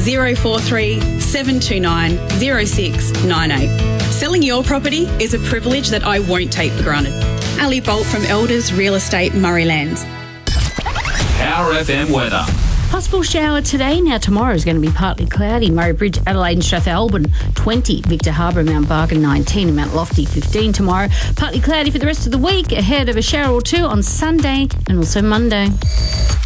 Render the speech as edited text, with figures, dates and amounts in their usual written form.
043 729 0698. Selling your property is a privilege that I won't take for granted. Ali Bolt from Elders Real Estate, Murray Lands. Power FM weather. Possible shower today. Now tomorrow is going to be partly cloudy. Murray Bridge, Adelaide and Strathalbyn 20. Victor Harbour, Mount Barker 19 and Mount Lofty 15 tomorrow. Partly cloudy for the rest of the week ahead of a shower or two on Sunday and also Monday.